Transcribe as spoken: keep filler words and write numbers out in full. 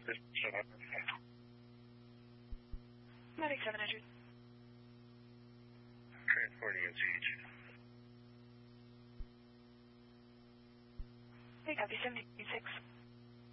Medic seven hundred. Transporting N C H. Hey, copy seventy-six.